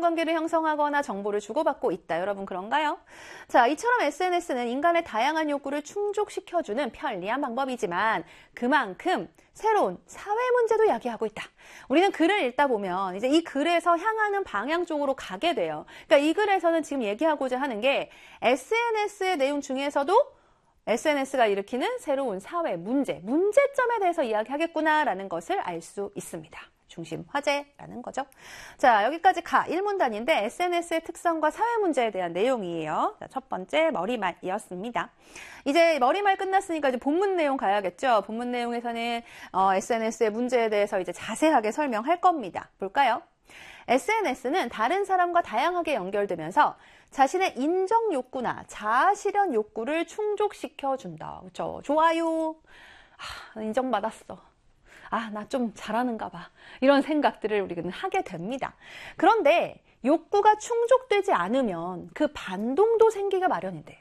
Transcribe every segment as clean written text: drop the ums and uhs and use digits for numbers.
인간관계를 형성하거나 정보를 주고받고 있다. 여러분 그런가요? 자, 이처럼 SNS는 인간의 다양한 욕구를 충족시켜주는 편리한 방법이지만 그만큼 새로운 사회 문제도 야기하고 있다. 우리는 글을 읽다 보면 이제 이 글에서 향하는 방향 쪽으로 가게 돼요. 그러니까 이 글에서는 지금 얘기하고자 하는 게 SNS의 내용 중에서도 SNS가 일으키는 새로운 사회 문제점에 대해서 이야기하겠구나라는 것을 알 수 있습니다. 중심 화제라는 거죠. 자, 여기까지 1문단인데 SNS의 특성과 사회 문제에 대한 내용이에요. 자, 첫 번째 머리말이었습니다. 이제 머리말 끝났으니까 이제 본문 내용 가야겠죠. 본문 내용에서는 SNS의 문제에 대해서 이제 자세하게 설명할 겁니다. 볼까요? SNS는 다른 사람과 다양하게 연결되면서 자신의 인정 욕구나 자아 실현 욕구를 충족시켜준다. 그렇죠? 좋아요. 인정받았어. 나 좀 잘하는가 봐. 이런 생각들을 우리는 하게 됩니다. 그런데 욕구가 충족되지 않으면 그 반동도 생기가 마련인데.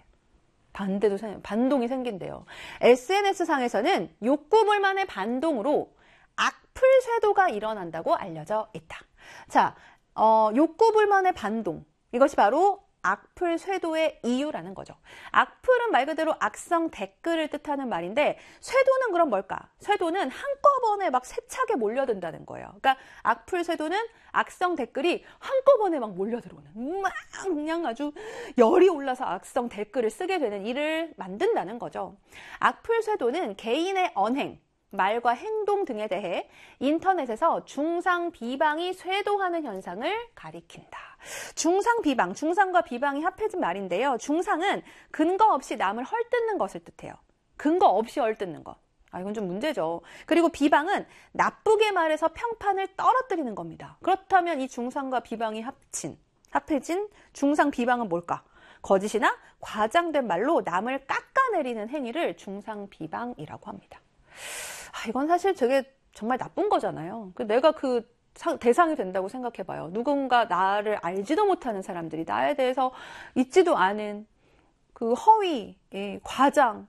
반동이 생긴대요. SNS상에서는 욕구불만의 반동으로 악플쇄도가 일어난다고 알려져 있다. 자, 욕구불만의 반동. 이것이 바로 악플쇄도의 이유라는 거죠. 악플은 말 그대로 악성 댓글을 뜻하는 말인데 쇄도는 그럼 뭘까? 쇄도는 한꺼번에 막 세차게 몰려든다는 거예요. 그러니까 악플쇄도는 악성 댓글이 한꺼번에 막 몰려들어오는 막 그냥 아주 열이 올라서 악성 댓글을 쓰게 되는 일을 만든다는 거죠. 악플쇄도는 개인의 언행, 말과 행동 등에 대해 인터넷에서 중상 비방이 쇄도하는 현상을 가리킨다. 중상 비방, 중상과 비방이 합해진 말인데요. 중상은 근거 없이 남을 헐뜯는 것을 뜻해요. 근거 없이 헐뜯는 것. 이건 좀 문제죠. 그리고 비방은 나쁘게 말해서 평판을 떨어뜨리는 겁니다. 그렇다면 이 중상과 비방이 합해진 중상 비방은 뭘까? 거짓이나 과장된 말로 남을 깎아내리는 행위를 중상 비방이라고 합니다. 이건 사실 되게 정말 나쁜 거잖아요. 내가 그 대상이 된다고 생각해봐요. 누군가 나를 알지도 못하는 사람들이 나에 대해서 있지도 않은 그 허위, 과장,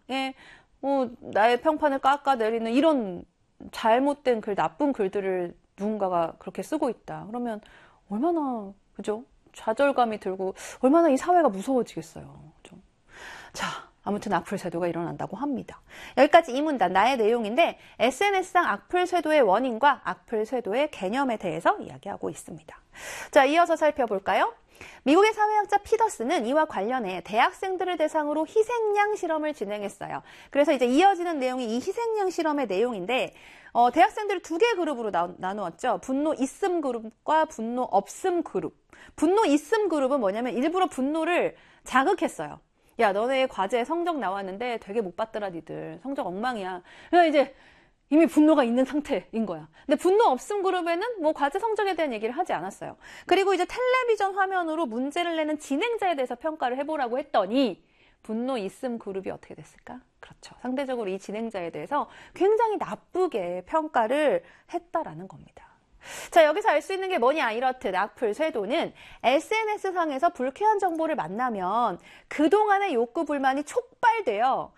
나의 평판을 깎아내리는 이런 잘못된 글, 나쁜 글들을 누군가가 그렇게 쓰고 있다. 그러면 얼마나, 그죠? 좌절감이 들고 얼마나 이 사회가 무서워지겠어요. 그죠? 자. 아무튼 악플쇄도가 일어난다고 합니다. 여기까지 이 문단 나의 내용인데 SNS상 악플쇄도의 원인과 악플쇄도의 개념에 대해서 이야기하고 있습니다. 자, 이어서 살펴볼까요? 미국의 사회학자 피더스는 이와 관련해 대학생들을 대상으로 희생양 실험을 진행했어요. 그래서 이제 이어지는 내용이 이 희생양 실험의 내용인데 대학생들을 두 개의 그룹으로 나누었죠. 분노 있음 그룹과 분노 없음 그룹. 분노 있음 그룹은 뭐냐면 일부러 분노를 자극했어요. 야, 너네 과제 성적 나왔는데 되게 못 봤더라, 니들. 성적 엉망이야. 그러니까 이제 이미 분노가 있는 상태인 거야. 근데 분노 없음 그룹에는 뭐 과제 성적에 대한 얘기를 하지 않았어요. 그리고 이제 텔레비전 화면으로 문제를 내는 진행자에 대해서 평가를 해보라고 했더니 분노 있음 그룹이 어떻게 됐을까? 그렇죠. 상대적으로 이 진행자에 대해서 굉장히 나쁘게 평가를 했다라는 겁니다. 자, 여기서 알 수 있는 게 뭐냐? 이렇듯 악플쇄도는 SNS상에서 불쾌한 정보를 만나면 그동안의 욕구 불만이 촉발되어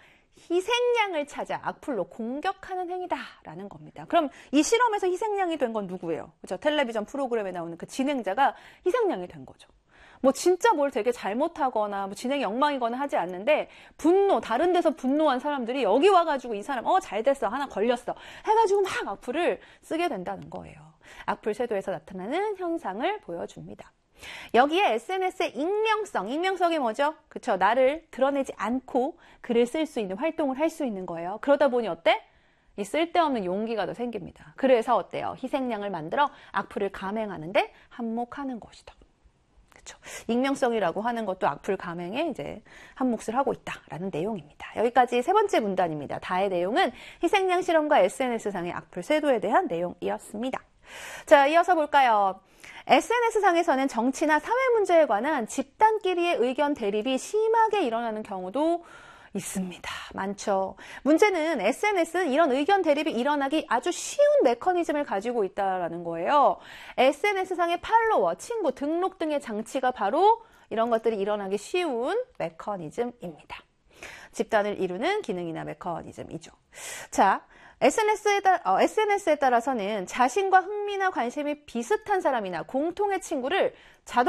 희생양을 찾아 악플로 공격하는 행위다라는 겁니다. 그럼 이 실험에서 희생양이 된 건 누구예요? 그죠? 텔레비전 프로그램에 나오는 그 진행자가 희생양이 된 거죠. 뭐 진짜 뭘 되게 잘못하거나 뭐 진행이 엉망이거나 하지 않는데 다른 데서 분노한 사람들이 여기 와가지고 이 사람 잘 됐어, 하나 걸렸어 해가지고 막 악플을 쓰게 된다는 거예요. 악플쇄도에서 나타나는 현상을 보여줍니다. 여기에 SNS의 익명성이 뭐죠? 그쵸? 나를 드러내지 않고 글을 쓸 수 있는, 활동을 할 수 있는 거예요. 그러다 보니 어때? 이 쓸데없는 용기가 더 생깁니다. 그래서 어때요? 희생양을 만들어 악플을 감행하는데 한몫하는 것이다. 그쵸? 익명성이라고 하는 것도 악플 감행에 이제 한몫을 하고 있다라는 내용입니다. 여기까지 세 번째 문단입니다. 다의 내용은 희생양 실험과 SNS상의 악플쇄도에 대한 내용이었습니다. 자, 이어서 볼까요? SNS상에서는 정치나 사회 문제에 관한 집단끼리의 의견 대립이 심하게 일어나는 경우도 있습니다. 많죠. 문제는 SNS는 이런 의견 대립이 일어나기 아주 쉬운 메커니즘을 가지고 있다는 거예요. SNS상의 팔로워, 친구, 등록 등의 장치가 바로 이런 것들이 일어나기 쉬운 메커니즘입니다. 집단을 이루는 기능이나 메커니즘이죠. 자, SNS에 따라서는 자신과 흥미나 관심이 비슷한 사람이나 공통의 친구를